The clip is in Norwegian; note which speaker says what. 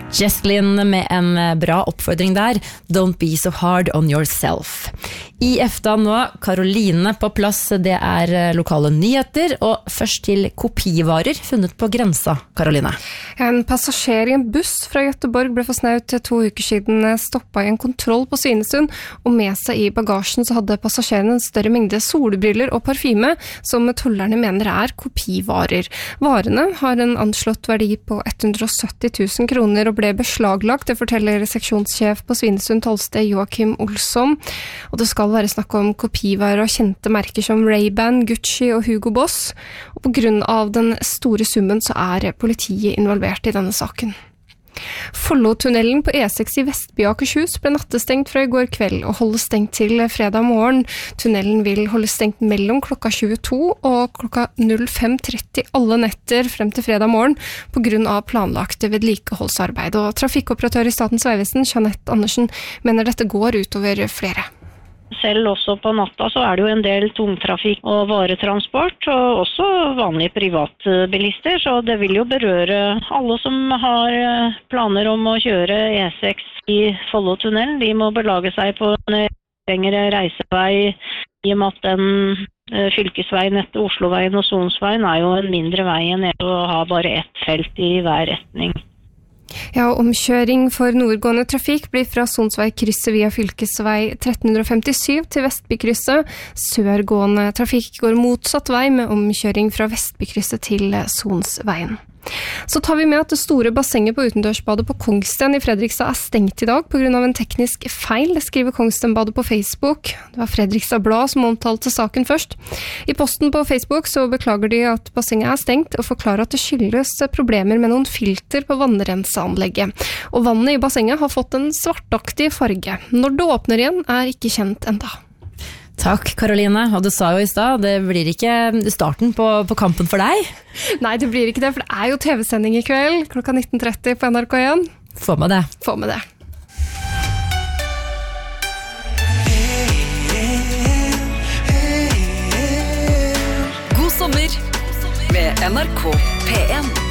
Speaker 1: Jess Glynn med en bra oppfordring der. Don't be so hard on yourself. I EFTA nå, Karoline på plass, det lokale nyheter, og først til kopivarer funnet på grensa, Karoline.
Speaker 2: En passasjer i en buss fra Göteborg ble for snaut 2 uker siden stoppet i en kontroll på Svinesund, og med seg i bagasjen så hadde passasjeren en større mengde solbriller og parfyme, som tollerne mener kopivarer. Varene har en anslått verdi på 170 000 kroner og ble beslaglagt, det forteller seksjonssjef på Svinesund tollsted Joakim Olsson, og det skal være snakk om kopivarer av kjente merker som Ray-Ban, Gucci og Hugo Boss, og på grunn av den store summen så politiet involvert i denne saken. Follotunnelen på E6 i Vestby Akershus ble nattestengt fra i går kveld og holdes stengt til fredag morgen. Tunnelen vil holde stengt mellom klokka 22 og klokka 05:30 alle netter frem til fredag morgen på grunn av planlagte vedlikeholdsarbeid. Og trafikkoperatør i Statens vegvesen, Jeanette Andersen, mener dette går utover flere.
Speaker 3: Selv også på natta så det jo en del tungtrafikk og varetransport, og også vanlige privatbilister, så det vil jo berøre alle som har planer om å kjøre E6 i Follotunnelen. De må belage seg på en lengre reisevei, i og med at den fylkesveien etter Osloveien og Sonsveien jo en mindre vei enn å ha bare ett felt i hver retning.
Speaker 2: Ja, omkjøring for nordgående trafikk blir fra Sonsvei-krysset via fylkesvei 1357 til Vestbykrysset. Sørgående trafikk går motsatt vei med omkjøring fra Vestbykrysset til Sonsveien. Så tar vi med at det store bassenget på utendørsbadet på Kongsten i Fredrikstad stengt i dag på grunn av en teknisk feil, det skriver Kongstenbadet på Facebook. Det var Fredrikstad Blad som omtalte saken først. I posten på Facebook så beklager de at bassenget stengt, og forklarer at det skyldes problemer med noen filter på vannrenseanlegget. Og vannet i bassenget har fått en svartaktig farge. Når det åpner igjen ikke kjent enda.
Speaker 1: Takk, Karoline. Og du sa jo i sted, det blir ikke starten på kampen for deg?
Speaker 2: Nei, det blir ikke det, for det jo TV-sending i kveld, klokka 19:30 på NRK1.
Speaker 1: Få med det.
Speaker 2: Få med det.
Speaker 4: God sommer med NRK P1.